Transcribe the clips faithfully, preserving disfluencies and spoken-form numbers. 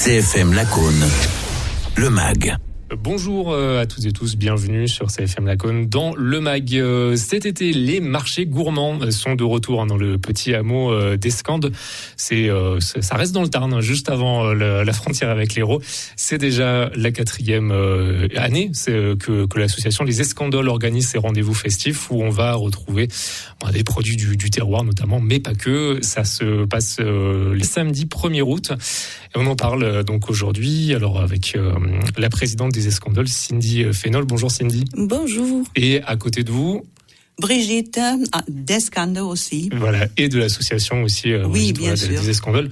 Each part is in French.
C F M Lacaune, le M A G. Bonjour à toutes et tous, bienvenue sur C F M Lacaune dans le M A G. Cet été, les marchés gourmands sont de retour dans le petit hameau d'Escande. C'est, ça reste dans le Tarn, juste avant la frontière avec l'Hérault. C'est déjà la quatrième année que, que l'association Les Escandoles organise ces rendez-vous festifs où on va retrouver des produits du, du terroir notamment, mais pas que. Ça se passe le samedi premier août. Et on en parle donc aujourd'hui, alors avec euh, la présidente des Escandoles, Cindy Fénol. Bonjour Cindy. Bonjour. Et à côté de vous, Brigitte d'Escande aussi. Voilà, et de l'association aussi. Euh, oui, Brigitte, bien voilà, sûr. Des Escandoles.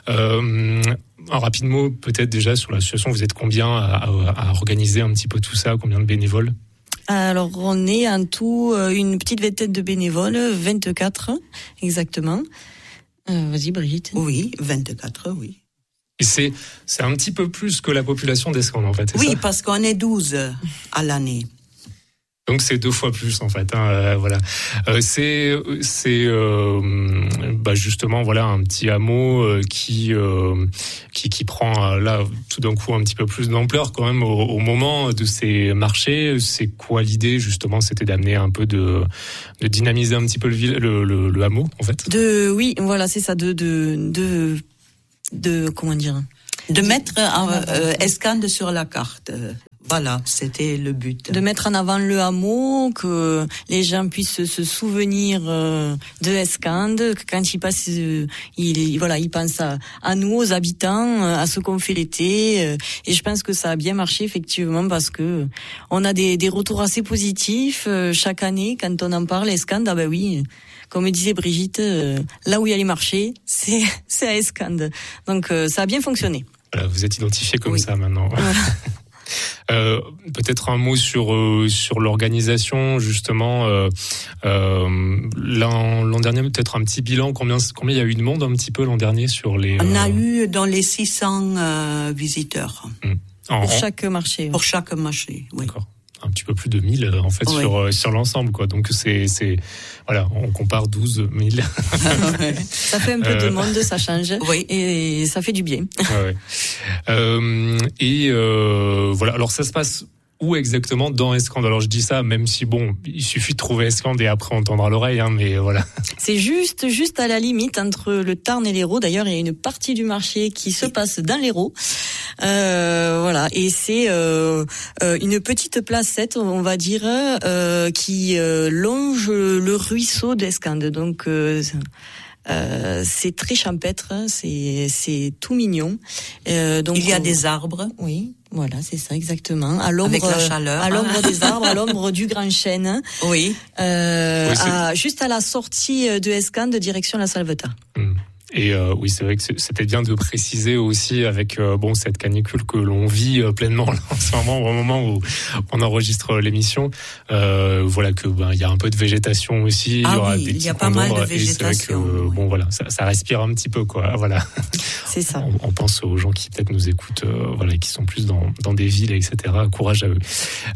Euh, un rapide mot peut-être déjà sur l'association. Vous êtes combien à, à, à organiser un petit peu tout ça? Combien de bénévoles? Alors, on est en tout une petite vingtaine de bénévoles, vingt-quatre exactement. Euh, vas-y Brigitte. Oui, vingt-quatre, oui. Et c'est, c'est un petit peu plus que la population d'Escande, en fait, c'est oui, ça? Parce qu'on est douze à l'année. Donc c'est deux fois plus en fait, hein, euh, voilà. Euh, c'est c'est euh, bah justement voilà un petit hameau euh, qui euh, qui qui prend euh, là tout d'un coup un petit peu plus d'ampleur quand même au, au moment de ces marchés. C'est quoi l'idée justement? C'était d'amener un peu de de dynamiser un petit peu le le, le, le hameau en fait. De oui voilà c'est ça de de de de comment dire de mettre euh, Escande sur la carte. Voilà, c'était le but. De mettre en avant le hameau, que les gens puissent se souvenir euh, de Escande, que quand ils passent, euh, ils, voilà, ils pensent à, à nous, aux habitants, à ce qu'on fait l'été. Euh, et je pense que ça a bien marché effectivement parce que on a des, des retours assez positifs euh, chaque année quand on en parle. Escande, ah ben oui. Comme disait Brigitte, euh, là où il y a les marchés, c'est, c'est à Escande. Donc euh, ça a bien fonctionné. Voilà, vous êtes identifié comme oui. ça maintenant. Voilà. Euh, peut-être un mot sur euh, sur l'organisation justement. Euh, euh, l'an, l'an dernier, peut-être un petit bilan. Combien combien il y a eu de monde un petit peu l'an dernier sur les. On a euh... eu dans les six cents euh, visiteurs. Mmh. En, pour chaque marché. Pour chaque marché. Oui. D'accord. Un petit peu plus de mille en fait oui. sur sur l'ensemble quoi. Donc c'est c'est voilà, on compare douze mille. Ça fait un peu de monde, ça change oui. et ça fait du bien. Ouais, ouais. Euh, et euh, voilà, alors ça se passe où exactement dans Escande? Alors je dis ça même si bon, il suffit de trouver Escande et après on tendra l'oreille hein, mais voilà. C'est juste juste à la limite entre le Tarn et l'Hérault. D'ailleurs, il y a une partie du marché qui se passe dans l'Hérault. Euh, voilà, et c'est euh, euh, une petite placette, on va dire, euh, qui euh, longe le ruisseau d'Escande. Donc euh, euh, c'est très champêtre, c'est c'est tout mignon. Euh, donc il y a on... des arbres. Oui. Voilà, c'est ça exactement. À l'ombre, avec la chaleur, à l'ombre des arbres, à l'ombre du Grand Chêne. Oui. Euh, oui à, juste à la sortie de Escande, direction la Salvetat. Mmh. Et euh, oui, c'est vrai que c'était bien de préciser aussi avec euh, bon cette canicule que l'on vit euh, pleinement là, en ce moment, au moment où on enregistre l'émission. Euh, voilà que ben il y a un peu de végétation aussi. Ah il y aura oui, des il petits y a pas mal de végétation. Et c'est vrai que oui. bon voilà, ça, ça respire un petit peu quoi. Voilà. C'est ça. On, on pense aux gens qui peut-être nous écoutent, euh, voilà, qui sont plus dans dans des villes, et cetera. Courage à eux.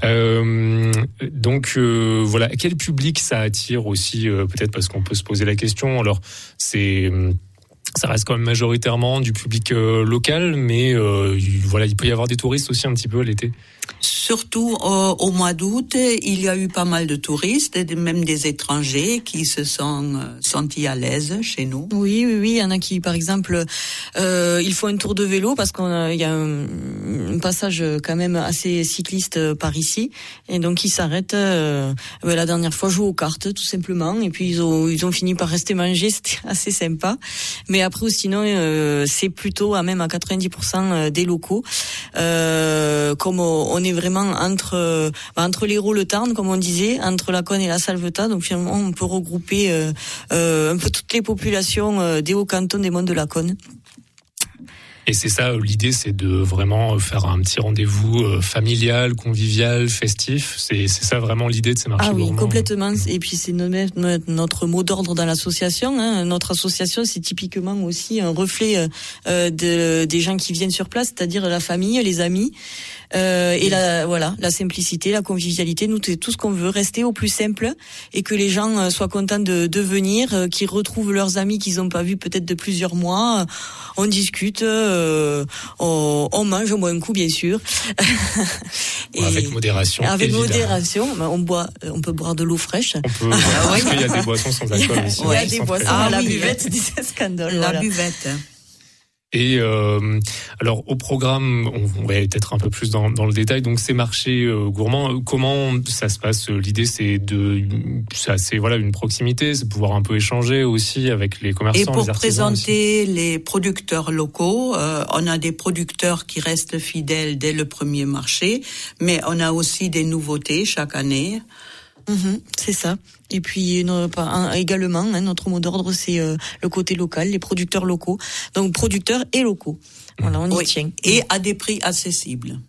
Euh, donc euh, voilà, quel public ça attire aussi euh, peut-être parce qu'on peut se poser la question. Alors c'est ça reste quand même majoritairement du public euh, local, mais euh, voilà, il peut y avoir des touristes aussi un petit peu l'été. Surtout euh, au mois d'août, il y a eu pas mal de touristes, et même des étrangers qui se sont euh, sentis à l'aise chez nous. Oui, oui, oui. Il y en a qui, par exemple, euh, ils font un tour de vélo parce qu'on a, il y a un, un passage quand même assez cycliste par ici, et donc ils s'arrêtent. Euh, ben, la dernière fois, jouer aux cartes, tout simplement, et puis ils ont, ils ont fini par rester manger. C'était assez sympa. Mais après, sinon, euh, c'est plutôt à même à quatre-vingt-dix pour cent des locaux. Euh, comme on est vraiment entre bah, entre l'Hérault, le Tarn, comme on disait, entre Lacaune et la Salvetat. Donc finalement, on peut regrouper euh, euh, un peu toutes les populations euh, des hauts cantons des monts de Lacaune. Et c'est ça, l'idée, c'est de vraiment faire un petit rendez-vous euh, familial, convivial, festif. C'est, c'est ça vraiment l'idée de ces marchés gourmands. Ah oui, complètement. Et puis c'est notre, notre mot d'ordre dans l'association. Hein. Notre association, c'est typiquement aussi un reflet euh, de, des gens qui viennent sur place, c'est-à-dire la famille, les amis. Euh, et la, voilà, la simplicité, la convivialité, nous, c'est tout ce qu'on veut, rester au plus simple et que les gens soient contents de, de venir, euh, qu'ils retrouvent leurs amis qu'ils n'ont pas vus peut-être de plusieurs mois. On discute, euh, on, on mange, on boit un coup, bien sûr. Et avec modération. Avec évidemment. modération, on boit, on peut boire de l'eau fraîche. On peut, ah, parce qu'il y a des boissons sans alcool aussi. Il y a des boissons à ah, la oui, buvette des Escandoles. La voilà. buvette. Et euh, alors au programme, on, on va aller peut-être un peu plus dans, dans le détail. Donc ces marchés euh, gourmands, comment ça se passe? L'idée c'est de, c'est assez voilà une proximité, c'est de pouvoir un peu échanger aussi avec les commerçants. Et pour les artisans présenter aussi. Les producteurs locaux, euh, on a des producteurs qui restent fidèles dès le premier marché, mais on a aussi des nouveautés chaque année. Mmh, c'est ça. Et puis nos, également, hein, notre mot d'ordre, c'est euh, le côté local, les producteurs locaux. Donc producteurs et locaux. Voilà, on y oui. tient. Et à des prix accessibles.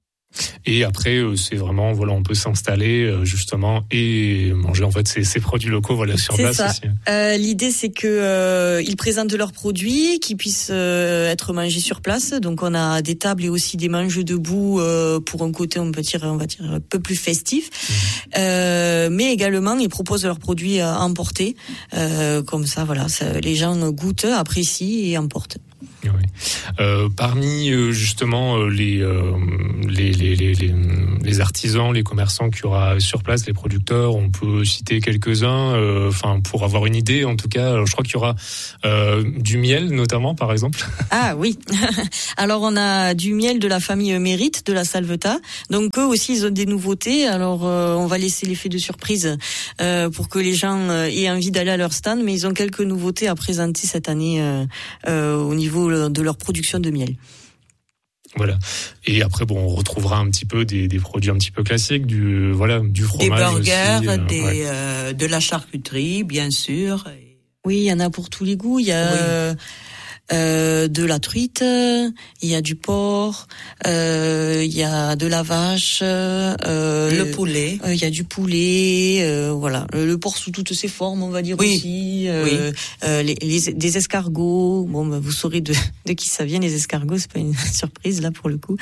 Et après, c'est vraiment, voilà, on peut s'installer justement et manger en fait ces, ces produits locaux, voilà, sur c'est place ça. aussi. Euh, l'idée, c'est que euh, ils présentent leurs produits, qu'ils puissent euh, être mangés sur place. Donc, on a des tables et aussi des manges debout euh, pour un côté, on peut dire, on va dire un peu plus festif. Mmh. Euh, mais également, ils proposent leurs produits à emporter. Euh, comme ça, voilà, ça, les gens goûtent, apprécient et emportent. Oui. Euh, parmi euh, justement euh, les, euh, les, les, les, les, les artisans, les commerçants qu'il y aura sur place, les producteurs, on peut citer quelques-uns, enfin euh, pour avoir une idée en tout cas. Je crois qu'il y aura euh, du miel notamment par exemple. Ah oui, alors on a du miel de la famille Mérite, de la Salvetat, donc eux aussi ils ont des nouveautés, alors euh, on va laisser l'effet de surprise euh, pour que les gens euh, aient envie d'aller à leur stand, mais ils ont quelques nouveautés à présenter cette année euh, euh, au niveau de leur production de miel. Voilà. Et après, bon, on retrouvera un petit peu des, des produits un petit peu classiques, du voilà, du fromage, des burgers, aussi, euh, des, ouais. euh, de la charcuterie, bien sûr. Oui, il y en a pour tous les goûts. Il y a oui. euh, de la truite, il y a du porc, euh, il y a de la vache, euh, le poulet. Euh, il y a du poulet, euh, voilà. Le, le porc sous toutes ses formes, on va dire oui. aussi. Euh, oui. euh, les, les, des escargots. Bon, bah, vous saurez de, de qui ça vient les escargots. C'est pas une surprise là pour le coup.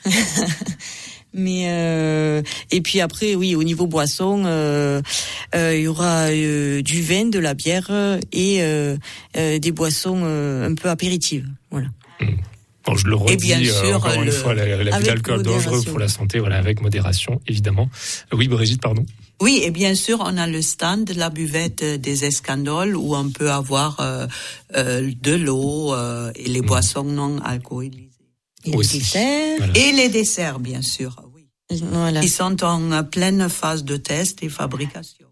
Mais euh, et puis après oui au niveau boisson euh, euh, il y aura euh, du vin, de la bière et euh, euh, des boissons euh, un peu apéritives, voilà. Mmh. Bon, je le redis, et bien sûr, euh, encore le... une fois, l'abus d'alcool dangereux pour la santé, voilà, avec modération, évidemment. Oui, Brigitte, pardon. Oui, et bien sûr, on a le stand de la buvette des Escandoles où on peut avoir euh, euh, de l'eau euh, et les mmh. boissons non alcoolisées. Et les desserts. Voilà. Et les desserts, bien sûr, oui. Voilà. Ils sont en pleine phase de test et fabrication.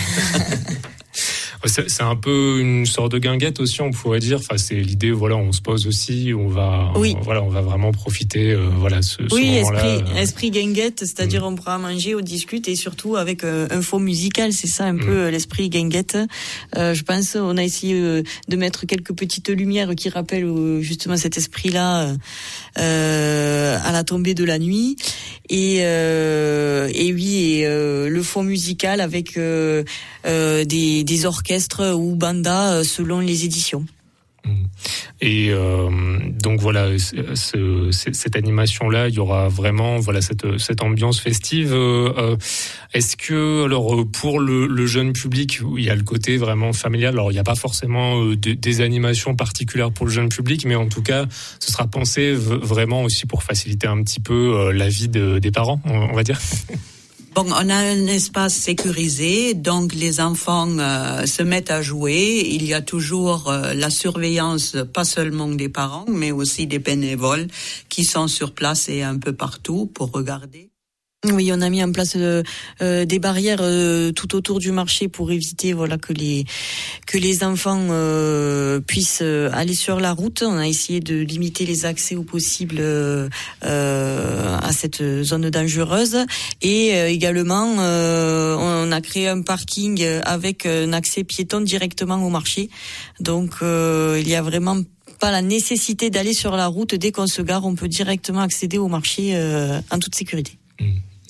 C'est, c'est un peu une sorte de guinguette aussi, on pourrait dire. Enfin, c'est l'idée. Voilà, on se pose aussi, on va, oui. on, voilà, on va vraiment profiter. Euh, voilà, ce, ce oui, moment-là. esprit, euh... esprit guinguette, c'est-à-dire mmh. on pourra manger, on discute et surtout avec euh, un fond musical. C'est ça un mmh. peu l'esprit guinguette. Euh, je pense, on a essayé euh, de mettre quelques petites lumières qui rappellent euh, justement cet esprit-là euh, à la tombée de la nuit. Et euh, et oui, et euh, le fond musical avec euh, euh, des, des orchestres ou bandas selon les éditions. Et euh, donc voilà, ce, ce, cette animation-là, il y aura vraiment voilà cette, cette ambiance festive. Euh, est-ce que alors pour le, le jeune public, il y a le côté vraiment familial. Alors il n'y a pas forcément de, des animations particulières pour le jeune public, mais en tout cas, ce sera pensé vraiment aussi pour faciliter un petit peu la vie de, des parents, on va dire. Bon, on a un espace sécurisé, donc les enfants euh, se mettent à jouer. Il y a toujours euh, la surveillance, pas seulement des parents, mais aussi des bénévoles qui sont sur place et un peu partout pour regarder. Oui, on a mis en place euh, euh, des barrières euh, tout autour du marché pour éviter voilà que les que les enfants euh, puissent euh, aller sur la route. On a essayé de limiter les accès au possible euh, euh, à cette zone dangereuse et euh, également euh, on a créé un parking avec un accès piéton directement au marché. Donc euh, il y a vraiment pas la nécessité d'aller sur la route. Dès qu'on se gare, on peut directement accéder au marché euh, en toute sécurité. Mmh.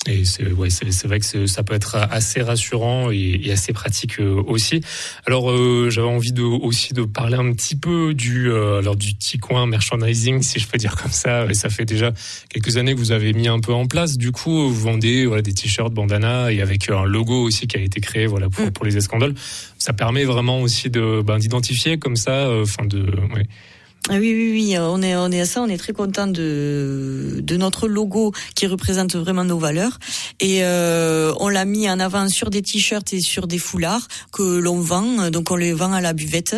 Et c'est, ouais, c'est, c'est vrai que c'est, ça peut être assez rassurant et, et assez pratique euh, aussi. Alors, euh, j'avais envie de, aussi de parler un petit peu du, euh, alors du petit coin merchandising, si je peux dire comme ça. Et ça fait déjà quelques années que vous avez mis un peu en place. Du coup, vous vendez voilà, des t-shirts, bandanas et avec un logo aussi qui a été créé voilà, pour, pour les escandoles. Ça permet vraiment aussi de, ben, d'identifier comme ça, enfin euh, de... Ouais. Ah oui, oui, oui, on est, on est à ça, on est très content de, de notre logo qui représente vraiment nos valeurs. Et euh, on l'a mis en avant sur des t-shirts et sur des foulards que l'on vend. Donc on les vend à la buvette,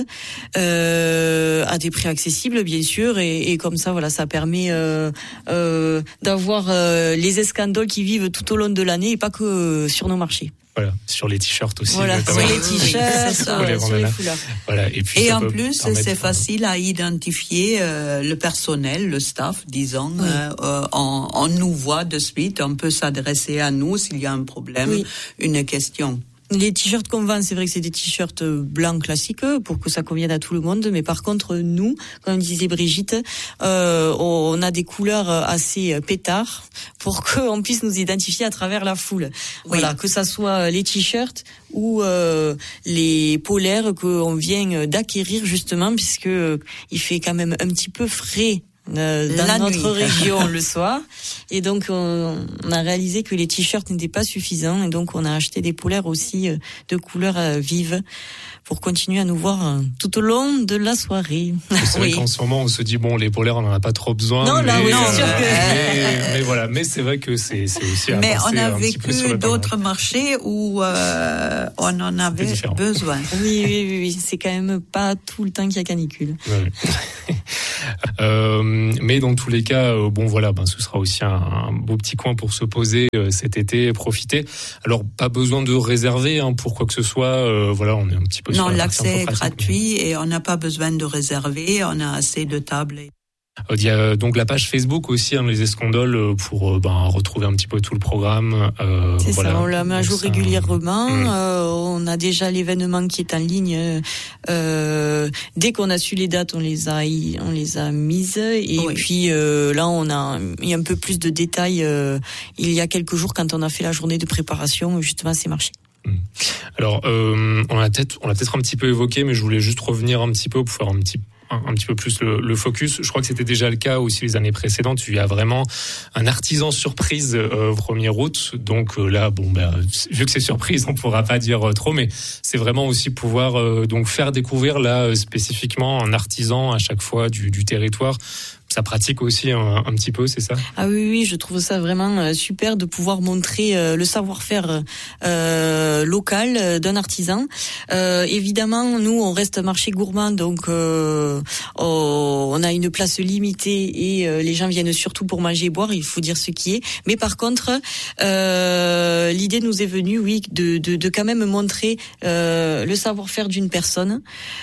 euh, à des prix accessibles, bien sûr. Et, et comme ça, voilà, ça permet euh, euh, d'avoir euh, les escandoles qui vivent tout au long de l'année et pas que sur nos marchés. Voilà, sur les t-shirts aussi. Voilà, sur les t-shirts, sur, les, sur les foulards. Voilà, et puis et en plus, c'est facile à identifier euh, le personnel, le staff, disons. Oui. Euh, on, on nous voit de suite, on peut s'adresser à nous s'il y a un problème, oui. une question. Les t-shirts qu'on vend, c'est vrai que c'est des t-shirts blancs classiques pour que ça convienne à tout le monde. Mais par contre, nous, comme disait Brigitte, euh, on a des couleurs assez pétards pour qu'on puisse nous identifier à travers la foule. Oui. Voilà, que ça soit les t-shirts ou euh, les polaires qu'on vient d'acquérir justement, puisque il fait quand même un petit peu frais. Euh, dans la notre nuit. région le soir, et donc on, on a réalisé que les t-shirts n'étaient pas suffisants, et donc on a acheté des polaires aussi euh, de couleurs euh, vives pour continuer à nous voir euh, tout au long de la soirée. C'est oui. vrai qu'en ce moment on se dit bon, les polaires on n'en a pas trop besoin. Non, mais, là oui, euh, c'est sûr que. Mais, mais voilà, mais c'est vrai que c'est, c'est aussi. À mais on a un vécu d'autres marchés où euh, on en avait besoin. Oui, oui, oui, oui, c'est quand même pas tout le temps qu'il y a canicule. Ouais. euh, mais dans tous les cas, euh, bon voilà, ben ce sera aussi un, un beau petit coin pour se poser euh, cet été, profiter. Alors pas besoin de réserver hein, pour quoi que ce soit. Euh, voilà, on est un petit peu. Non, sur l'accès est gratuit mais... et on n'a pas besoin de réserver. On a assez de tables. Il y a donc la page Facebook aussi, hein, les escandoles, pour ben, retrouver un petit peu tout le programme. Euh, c'est voilà. ça, on la met à jour ça... régulièrement. Mmh. Euh, on a déjà l'événement qui est en ligne. Euh, dès qu'on a su les dates, on les a, on les a mises. Et oui. puis euh, là, on a, il y a un peu plus de détails. Euh, il y a quelques jours, quand on a fait la journée de préparation, justement, à ces marchés. Alors, euh, on l'a peut-être, on l'a peut-être un petit peu évoqué, mais je voulais juste revenir un petit peu pour faire un petit Un, un petit peu plus le, le focus. Je crois que c'était déjà le cas aussi les années précédentes. Il y a vraiment un artisan surprise euh, premier août. Donc euh, là, bon, ben, vu que c'est surprise, on pourra pas dire euh, trop, mais c'est vraiment aussi pouvoir euh, donc faire découvrir là euh, spécifiquement un artisan à chaque fois du, du territoire. Ça pratique aussi un, un petit peu, c'est ça ? Ah oui, oui, je trouve ça vraiment euh, super de pouvoir montrer euh, le savoir-faire euh, local euh, d'un artisan. Euh, évidemment, nous, on reste marché gourmand, donc euh, on a une place limitée et euh, les gens viennent surtout pour manger et boire, il faut dire ce qui est. Mais par contre, euh, l'idée nous est venue, oui, de, de, de quand même montrer euh, le savoir-faire d'une personne.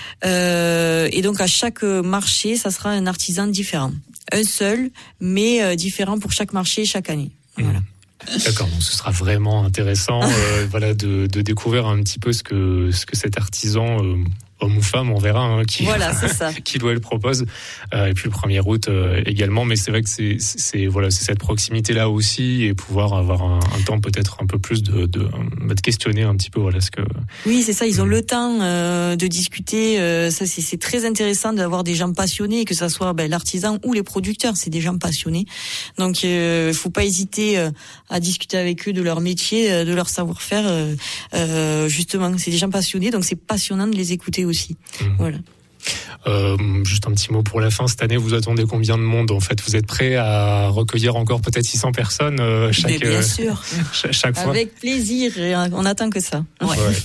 Euh, et donc, à chaque marché, ça sera un artisan différent. Un seul, mais euh, différent pour chaque marché chaque année. Voilà. Mmh. D'accord, donc ce sera vraiment intéressant euh, voilà, de, de découvrir un petit peu ce que, ce que cet artisan, euh, homme ou femme, on verra, hein, qui, voilà, c'est ça. qui doit le propose. Euh, et puis le premier août euh, également, mais c'est vrai que c'est, c'est, voilà, c'est cette proximité-là aussi et pouvoir avoir un, un temps peut-être un peu plus de, de, de questionner un petit peu voilà, ce que... Oui, c'est ça, ils ont mmh. le temps euh, de discuter. Euh, ça, c'est, c'est très intéressant d'avoir des gens passionnés, que ça soit ben, l'artisan ou les producteurs, c'est des gens passionnés. Donc, il euh, faut pas hésiter euh, à discuter avec eux de leur métier, euh, de leur savoir-faire. Euh, euh, justement, c'est des gens passionnés, donc c'est passionnant de les écouter aussi. Aussi. Mmh. Voilà. Euh, juste un petit mot pour la fin. Cette année, vous attendez combien de monde ? En fait, vous êtes prêts à recueillir encore peut-être six cents personnes euh, chaque, Mais bien sûr. Euh, chaque, chaque fois. Avec plaisir. On attend que ça. Ouais. Ouais.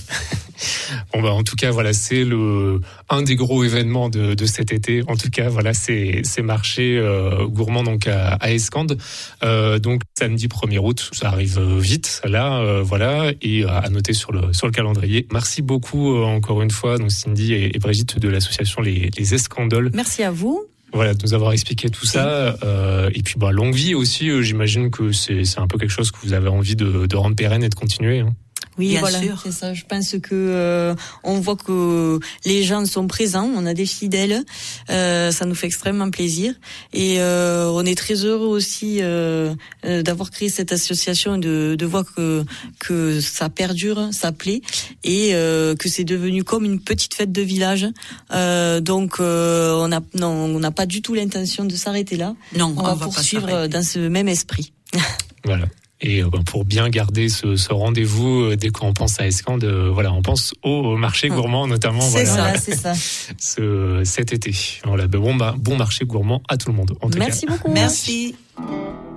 Bon bah en tout cas voilà c'est le un des gros événements de, de cet été. En tout cas voilà c'est ces marchés euh, gourmands donc à, à Escande. Euh, donc samedi premier août, ça arrive vite là euh, voilà et à noter sur le sur le calendrier. Merci beaucoup euh, encore une fois donc Cindy et, et Brigitte de l'association les, les Escandoles. Merci à vous. Voilà, de nous avoir expliqué tout ça. Euh, et puis, bah, longue vie aussi. Euh, j'imagine que c'est, c'est un peu quelque chose que vous avez envie de, de rendre pérenne et de continuer. Hein. Oui, Bien voilà, sûr. c'est ça. Je pense que euh, on voit que les gens sont présents, on a des fidèles, euh, ça nous fait extrêmement plaisir et euh, on est très heureux aussi euh, euh, d'avoir créé cette association et de, de voir que que ça perdure, ça plaît et euh, que c'est devenu comme une petite fête de village. Euh, donc euh, on a non, on n'a pas du tout l'intention de s'arrêter là. Non, on, on va, va poursuivre pas s'arrêter. dans ce même esprit. Voilà. Et euh, ben, pour bien garder ce, ce rendez-vous, euh, dès qu'on pense à Escande, euh, voilà, on pense au marché gourmand notamment. C'est voilà, ça, c'est ça. ce, cet été. Voilà, ben, bon, bah, bon marché gourmand à tout le monde. En tout Merci cas. beaucoup. Merci.